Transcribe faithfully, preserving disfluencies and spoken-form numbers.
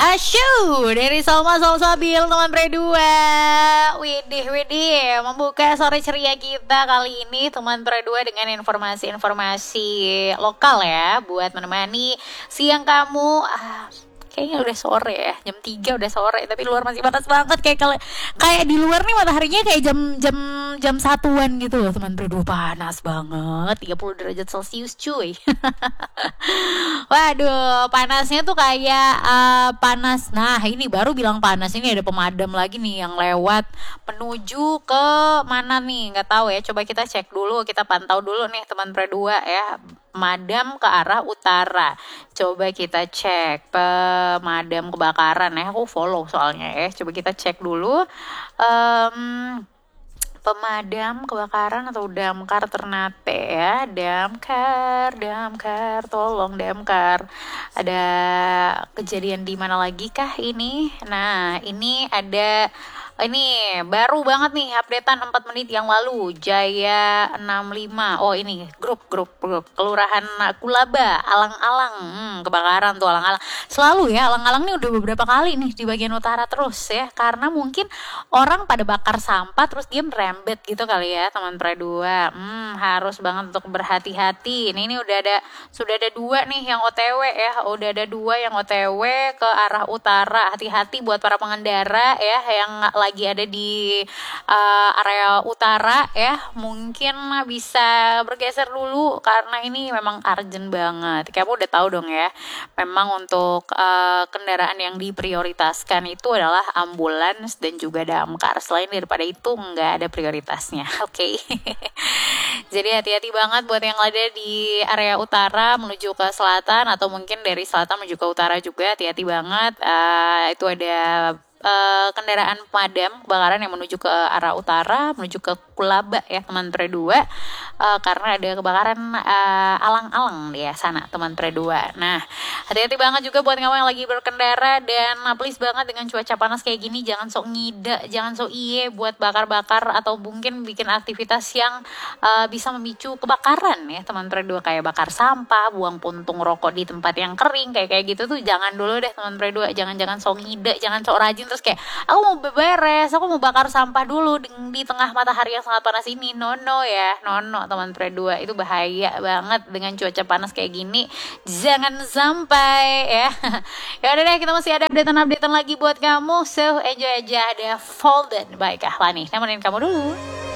Asyuu dari Salma Salsabil teman pre dua. Widih widih membuka sore ceria kita kali ini teman pre dua dengan informasi-informasi lokal ya, buat menemani siang kamu. ah, Kayaknya udah sore ya, jam tiga udah sore, tapi luar masih panas banget. Kayak kalau kayak di luar nih mataharinya kayak jam jam jam satuan gitu loh teman pre dua. Panas banget, tiga puluh derajat celcius cuy. Waduh, panasnya tuh kayak uh, panas. Nah, ini baru bilang panas, ini ada pemadam lagi nih yang lewat menuju ke mana nih? Nggak tahu ya. Coba kita cek dulu, kita pantau dulu nih teman pre dua ya. Pemadam ke arah utara. Coba kita cek pemadam kebakaran ya. Aku follow soalnya ya. Coba kita cek dulu. Um, Pemadam kebakaran atau damkar Ternate ya, damkar, damkar, tolong damkar. Ada kejadian di mana lagi kah ini? Nah, ini ada, ini baru banget nih, updatean empat menit yang lalu, Jaya enam lima. Oh ini grup grup grup Kelurahan Kulaba, Alang-alang. Hmm, kebakaran tuh Alang-alang. Selalu ya Alang-alang nih udah beberapa kali nih di bagian utara terus ya, karena mungkin orang pada bakar sampah terus dia merembet gitu kali ya teman pre dua. Hmm, harus banget untuk berhati-hati. Ini ini udah ada sudah ada dua nih yang O T W ya. Udah ada dua yang O T W ke arah utara. Hati-hati buat para pengendara ya yang lagi ada di uh, area utara ya. Mungkin bisa bergeser dulu karena ini memang urgent banget. Kamu udah tahu dong ya. Memang untuk uh, kendaraan yang diprioritaskan itu adalah ambulans dan juga damkar. Selain daripada itu nggak ada prioritasnya. Oke. Okay. Jadi hati-hati banget buat yang ada di area utara menuju ke selatan atau mungkin dari selatan menuju ke utara juga. Hati-hati banget. Uh, itu ada Uh, kendaraan pemadam kebakaran yang menuju ke arah utara, menuju ke Kulaba ya teman pre dua, uh, karena ada kebakaran uh, alang-alang di sana teman pre dua. Nah, hati-hati banget juga buat kamu yang lagi berkendara, dan uh, please banget dengan cuaca panas kayak gini jangan sok ngida, jangan sok iye buat bakar-bakar atau mungkin bikin aktivitas yang uh, bisa memicu kebakaran ya teman pre dua, kayak bakar sampah, buang puntung rokok di tempat yang kering kayak kayak gitu tuh jangan dulu deh teman pre dua. Jangan-jangan sok ngida, jangan sok rajin terus kayak aku mau beberes, aku mau bakar sampah dulu di, di tengah matahari yang sangat panas ini. Nono ya, nono teman pre dua, itu bahaya banget dengan cuaca panas kayak gini. Jangan sampai ya. Ya udah deh, kita masih ada updatean-updatean lagi buat kamu. So enjoy aja, ada Folded by Kahlani nemenin kamu dulu.